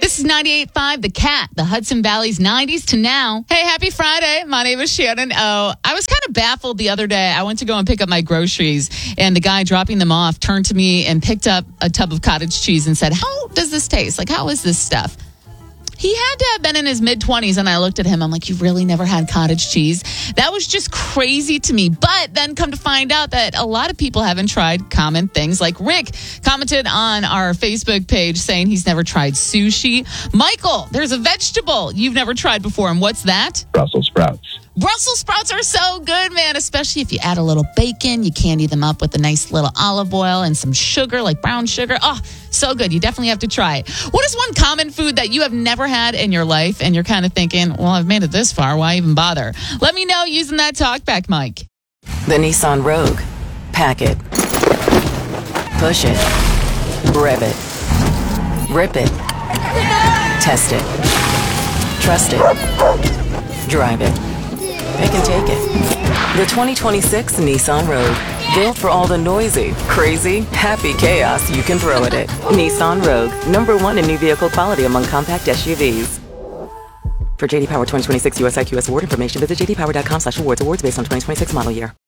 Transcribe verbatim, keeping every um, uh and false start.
This is ninety-eight point five The Cat, the Hudson Valley's nineties to now. Hey, happy Friday. My name is Shannon O. I was kind of baffled the other day. I went to go and pick up my groceries, and the guy dropping them off turned to me and picked up a tub of cottage cheese and said, how does this taste? Like, how is this stuff? He had to have been in his mid-twenties, and I looked at him. I'm like, you really never had cottage cheese? That was just crazy to me. But then come to find out that a lot of people haven't tried common things. Like Rick commented on our Facebook page saying he's never tried sushi. Michael, there's a vegetable you've never tried before, and what's that? Brussels sprouts. Brussels sprouts are so good, man, especially if you add a little bacon. You candy them up with a nice little olive oil and some sugar, like brown sugar. Oh, so good. You definitely have to try it. What is one common food that you have never had in your life and you're kind of thinking, well, I've made it this far. Why even bother? Let me know using that talkback mic. The Nissan Rogue. Pack it. Push it. Rev it. Rip it. Test it. Trust it. Drive it. Pick and take it. The twenty twenty-six Nissan Rogue. Built for all the noisy, crazy, happy chaos you can throw at it. Nissan Rogue. Number one in new vehicle quality among compact S U Vs. For J D Power twenty twenty-six U S I Q S award information, visit j d power dot com slash awards. Awards based on twenty twenty-six model year.